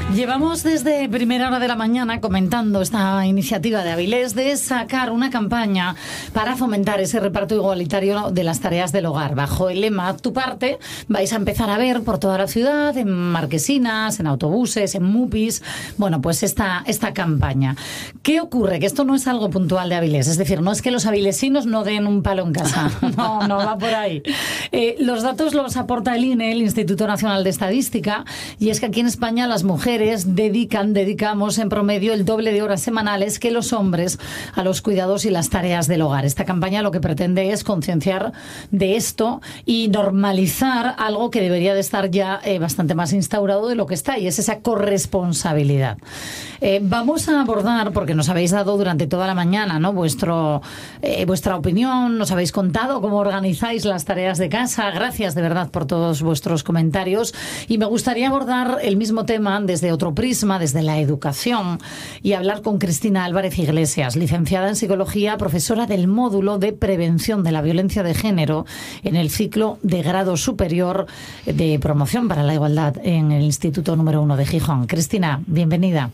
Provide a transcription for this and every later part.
Llevamos desde primera hora de la mañana comentando esta iniciativa de Avilés de sacar una campaña para fomentar ese reparto igualitario de las tareas del hogar. Bajo el lema "Tu parte", vais a empezar a ver por toda la ciudad, en marquesinas, en autobuses, en MUPIs, bueno, pues esta campaña. ¿Qué ocurre? Que esto no es algo puntual de Avilés, es decir, no es que los avilesinos no den un palo en casa, no va por ahí. Los datos los aporta el INE, el Instituto Nacional de Estadística, y es que aquí en España las mujeres dedicamos en promedio el doble de horas semanales que los hombres a los cuidados y las tareas del hogar. Esta campaña lo que pretende es concienciar de esto y normalizar algo que debería de estar ya bastante más instaurado de lo que está, y es esa corresponsabilidad. Vamos a abordar, porque nos habéis dado durante toda la mañana, ¿no?, vuestra opinión, nos habéis contado cómo organizáis las tareas de casa. Gracias de verdad por todos vuestros comentarios, y me gustaría abordar el mismo tema desde otro prisma, desde la educación, y hablar con Cristina Álvarez Iglesias, licenciada en Psicología, profesora del módulo de Prevención de la Violencia de Género en el ciclo de grado superior de Promoción para la Igualdad en el Instituto número 1 de Gijón. Cristina, bienvenida.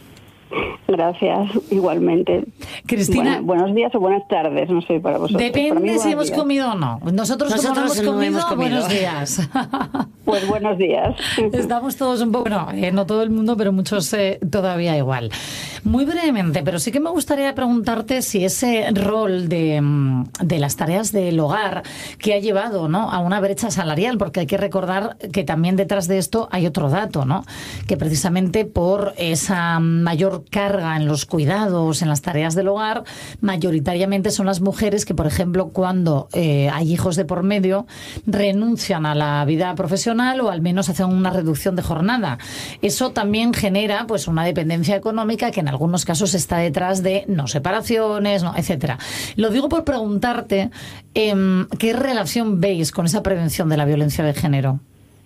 Gracias, igualmente. Cristina, buenos días o buenas tardes, no sé, para vosotros. Depende para mí, si hemos comido o no. Nosotros como no hemos comido, buenos días. Pues buenos días. Estamos todos un poco, no todo el mundo, pero muchos todavía igual. Muy brevemente, pero sí que me gustaría preguntarte si ese rol de las tareas del hogar que ha llevado, ¿no?, a una brecha salarial, porque hay que recordar que también detrás de esto hay otro dato, ¿no?, que precisamente por esa mayor carga en los cuidados, en las tareas del hogar, mayoritariamente son las mujeres que, por ejemplo, cuando hay hijos de por medio, renuncian a la vida profesional o al menos hacen una reducción de jornada. Eso también genera pues una dependencia económica que en algunos casos está detrás de separaciones, etcétera. Lo digo por preguntarte ¿qué relación veis con esa prevención de la violencia de género?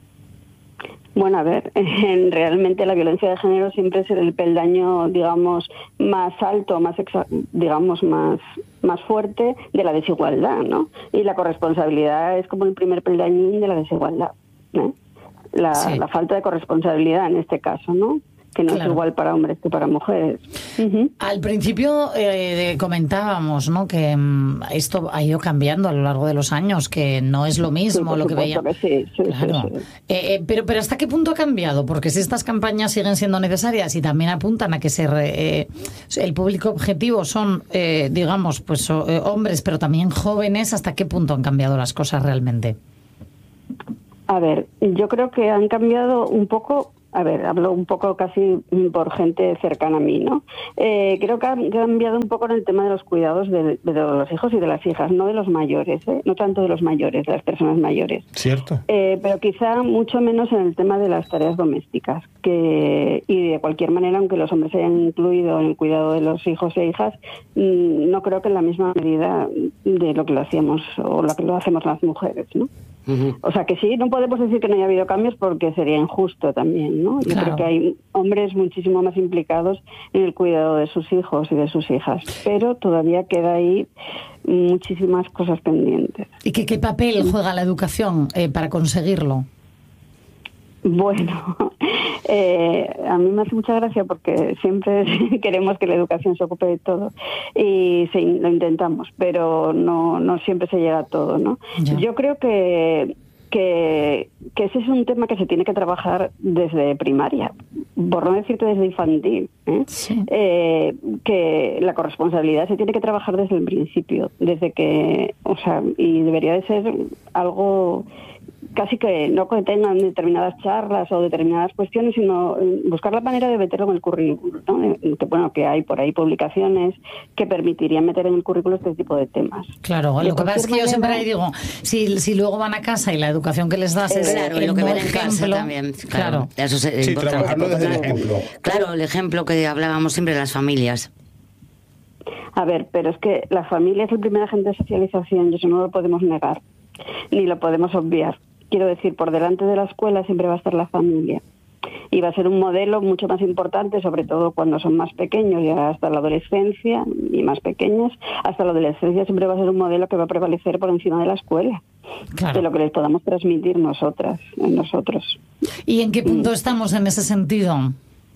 Bueno, a ver, realmente la violencia de género siempre es el peldaño, digamos, más alto, más fuerte de la desigualdad, ¿no? Y la corresponsabilidad es como el primer peldañín de la desigualdad, ¿no? La falta de corresponsabilidad en este caso, ¿no?, que no es igual para hombres que para mujeres. Uh-huh. Al principio comentábamos, ¿no?, que esto ha ido cambiando a lo largo de los años, que no es lo mismo lo que veíamos. Sí, claro. Sí. Pero ¿hasta qué punto ha cambiado? Porque si estas campañas siguen siendo necesarias y también apuntan a que el público objetivo son, hombres, pero también jóvenes, ¿hasta qué punto han cambiado las cosas realmente? A ver, yo creo que han cambiado un poco. A ver, hablo un poco casi por gente cercana a mí, ¿no? Creo que ha cambiado un poco en el tema de los cuidados de los hijos y de las hijas, no de los mayores, no tanto de los mayores, de las personas mayores. Cierto. Pero quizá mucho menos en el tema de las tareas domésticas, y de cualquier manera, aunque los hombres se hayan incluido en el cuidado de los hijos e hijas, no creo que en la misma medida de lo que lo hacíamos o lo que lo hacemos las mujeres, ¿no? Uh-huh. O sea que sí, no podemos decir que no haya habido cambios porque sería injusto también, ¿no? Yo creo que hay hombres muchísimo más implicados en el cuidado de sus hijos y de sus hijas, pero todavía queda ahí muchísimas cosas pendientes. ¿Y qué papel juega la educación para conseguirlo? Bueno, a mí me hace mucha gracia porque siempre queremos que la educación se ocupe de todo y lo intentamos, pero no siempre se llega a todo, ¿no? Ya. Yo creo que ese es un tema que se tiene que trabajar desde primaria, por no decirte desde infantil, Sí. Que la corresponsabilidad se tiene que trabajar desde el principio, desde que, y debería de ser algo casi que no que tengan determinadas charlas o determinadas cuestiones, sino buscar la manera de meterlo en el currículo, ¿no? Que hay por ahí publicaciones que permitirían meter en el currículo este tipo de temas. Claro, lo que pasa es que yo siempre digo, si luego van a casa y la educación que les das es lo que ven en casa también. Claro. Eso es importante. Trabajarlo desde el ejemplo. Claro, el ejemplo que hablábamos siempre de las familias. A ver, pero es que la familia es el primer agente de socialización y eso no lo podemos negar, ni lo podemos obviar. Quiero decir, por delante de la escuela siempre va a estar la familia. Y va a ser un modelo mucho más importante, sobre todo cuando son más pequeños y hasta la adolescencia, y más pequeños, hasta la adolescencia siempre va a ser un modelo que va a prevalecer por encima de la escuela, de lo que les podamos transmitir nosotros. ¿Y en qué punto estamos en ese sentido?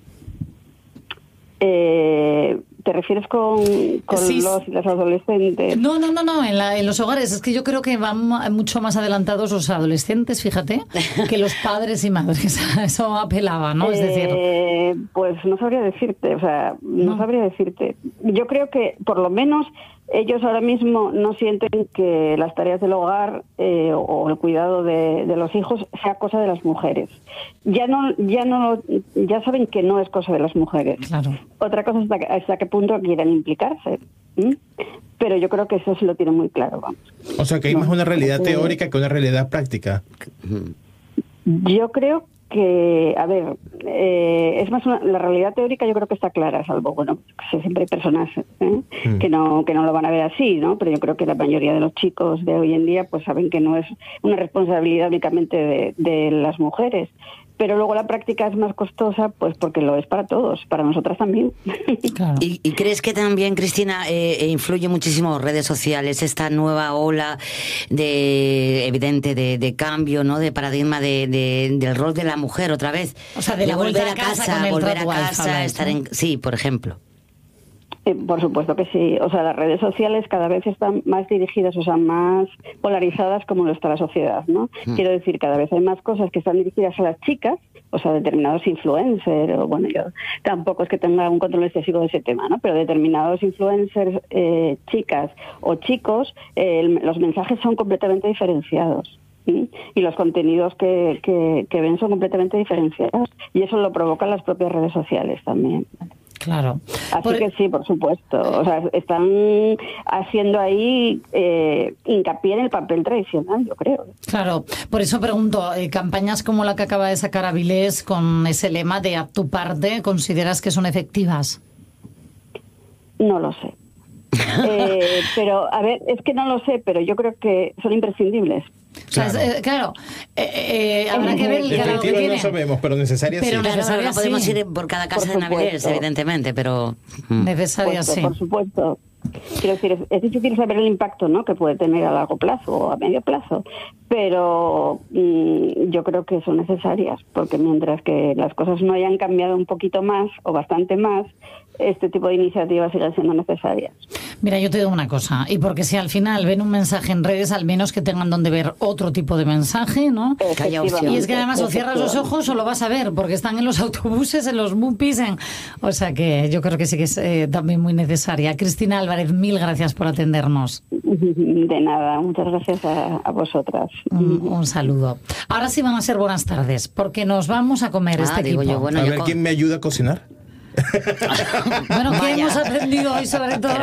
¿Te refieres con sí, los y las adolescentes? No, en los hogares. Es que yo creo que van mucho más adelantados los adolescentes, fíjate, que los padres y madres. Eso apelaba, ¿no? Es decir... Pues no sabría decirte, no sabría decirte. Yo creo que, por lo menos, ellos ahora mismo no sienten que las tareas del hogar o el cuidado de los hijos sea cosa de las mujeres. Ya saben que no es cosa de las mujeres. Claro. Otra cosa es hasta qué punto quieren implicarse. Pero yo creo que eso sí lo tienen muy claro, vamos. O sea, que hay más una realidad teórica que una realidad práctica. Yo creo que, a ver, es más la realidad teórica yo creo que está clara, salvo, bueno, siempre hay personas que no lo van a ver así, ¿no? Pero yo creo que la mayoría de los chicos de hoy en día pues saben que no es una responsabilidad únicamente de las mujeres. Pero luego la práctica es más costosa, pues porque lo es para todos, para nosotras también. Claro. ¿Y crees que también, Cristina, influye muchísimo redes sociales, esta nueva ola evidente de cambio, ¿no? De paradigma del rol de la mujer otra vez? O sea, de la volver a casa, estar en... Sí, por ejemplo. Por supuesto que sí. O sea, las redes sociales cada vez están más dirigidas, o sea, más polarizadas como lo está la sociedad, ¿no? Quiero decir, cada vez hay más cosas que están dirigidas a las chicas, o sea, determinados influencers, o bueno, yo tampoco es que tenga un control excesivo de ese tema, ¿no? Pero determinados influencers, chicas o chicos, los mensajes son completamente diferenciados. ¿Sí? Y los contenidos que ven son completamente diferenciados. Y eso lo provocan las propias redes sociales también. Claro. Así que sí, por supuesto. O sea, están haciendo ahí hincapié en el papel tradicional, yo creo. Claro. Por eso pregunto, campañas como la que acaba de sacar Avilés con ese lema de "a tu parte", ¿consideras que son efectivas? No lo sé. Pero, a ver, es que no lo sé, pero yo creo que son imprescindibles. Claro. O sea, claro. Habrá que ver el grado que tiene. No sabemos, pero necesarias sí. Claro, no podemos ir por cada casa de Avilés, evidentemente, pero... Necesarias sí. Por supuesto. Quiero decir, es difícil saber el impacto, ¿no?, que puede tener a largo plazo o a medio plazo, pero yo creo que son necesarias, porque mientras que las cosas no hayan cambiado un poquito más o bastante más, este tipo de iniciativas siguen siendo necesarias. Mira, yo te digo una cosa, y porque si al final ven un mensaje en redes, al menos que tengan donde ver otro tipo de mensaje, ¿no? Y es que además o cierras los ojos o lo vas a ver, porque están en los autobuses, en los MUPIs, o sea que yo creo que sí que es también muy necesaria. Cristina Álvarez, mil gracias por atendernos. De nada, muchas gracias a vosotras. Un saludo. Ahora sí van a ser buenas tardes, porque nos vamos a comer este equipo. A ver quién me ayuda a cocinar. Bueno, ¿qué hemos aprendido hoy sobre todo?